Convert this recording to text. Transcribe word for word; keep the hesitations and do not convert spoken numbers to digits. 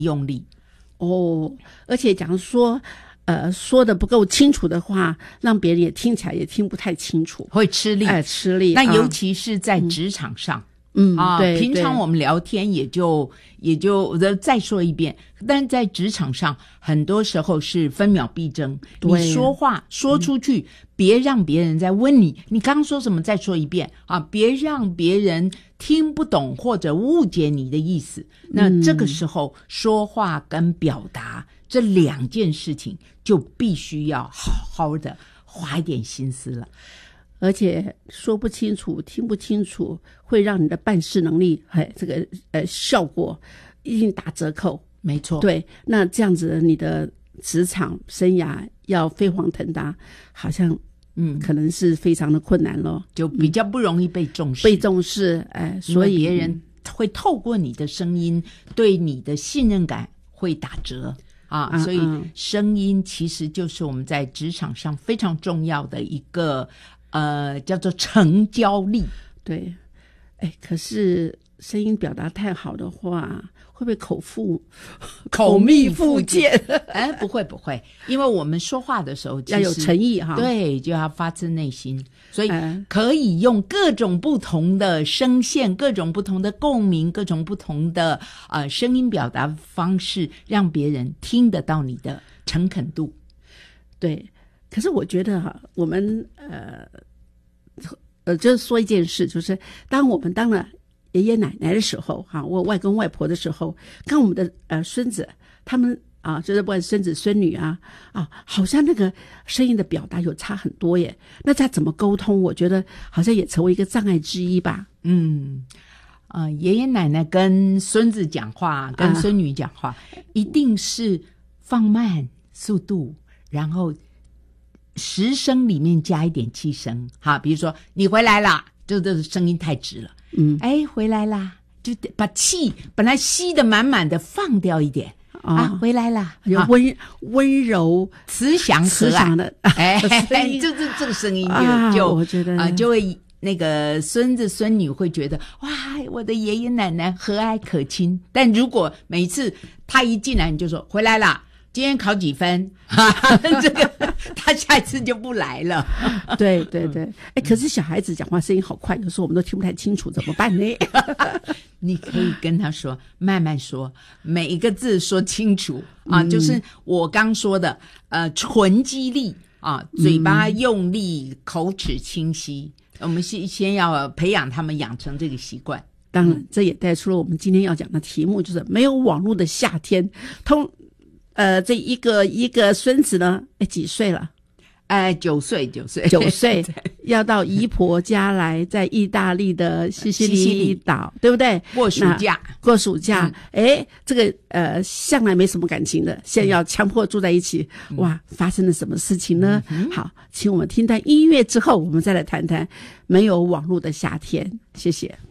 用力。 哦，而且假如说呃说的不够清楚的话，让别人也听起来也听不太清楚， 会吃力， 哎，吃力。 那尤其是在职场上， 嗯啊， 对， 平常我们聊天也就也就我再说一遍，但在职场上很多时候是分秒必争，你说话说出去，嗯、别让别人在问你，你刚刚说什么？再说一遍啊！别让别人听不懂或者误解你的意思。那这个时候、嗯、说话跟表达这两件事情就必须要好好的花一点心思了。 而且说不清楚听不清楚会让你的办事能力哎这个呃效果一定打折扣。 没错， 对，那这样子你的职场生涯要飞黄腾达好像嗯可能是非常的困难咯， 就比较不容易被重视、嗯、 被重视哎，所以别人会透过你的声音对你的信任感会打折啊， 嗯、 所以声音其实就是我们在职场上非常重要的一个呃，叫做成交力。 对，哎，可是声音表达太好的话，会不会口腹口蜜腹剑？ 哎，不会不会，因为我们说话的时候其实要有诚意哈， 对，就要发自内心，所以可以用各种不同的声线、各种不同的共鸣、各种不同的呃声音表达方式，让别人听得到你的诚恳度。 对。可是我觉得哈，我们呃呃，就是说一件事，就是当我们当了爷爷奶奶的时候，哈，我外公外婆的时候，跟我们的呃孙子他们啊，就是不管孙子孙女啊啊，好像那个声音的表达有差很多耶。那他怎么沟通？我觉得好像也成为一个障碍之一吧。 嗯，啊、呃，爷爷奶奶跟孙子讲话，跟孙女讲话，啊、一定是放慢速度，然后十声里面加一点气声，好，比如说你回来啦，就这个声音太直了，嗯，哎，回来啦，就把气本来吸得满满的放掉一点、哦、啊，回来啦， 有温温柔慈祥慈祥的， 哎，这这这个声音就、啊、就我觉得啊、呃、就会那个孙子孙女会觉得哇，我的爷爷奶奶和蔼可亲。但如果每次他一进来你就说回来啦，今天考几分？这个他下一次就不来了。 对对对，哎，可是小孩子讲话声音好快，有时候我们都听不太清楚，怎么办呢？ 你可以跟他说，慢慢说，每一个字说清楚啊，嗯、就是我刚说的，呃，唇肌力啊，嘴巴用力，嗯、口齿清晰。我们先先要培养他们养成这个习惯。 当然，这也带出了我们今天要讲的题目，就是没有网络的夏天。通。呃，这一个一个孙子呢，哎，几岁了？ 哎，九岁，九岁， 九岁，要到姨婆家来，在意大利的西西里岛，对不对？ 过暑假， 过暑假，哎、嗯，这个呃，向来没什么感情的，现在要强迫住在一起，嗯、哇，发生了什么事情呢？嗯、好，请我们听段音乐之后，我们再来谈谈没有网络的夏天。谢谢。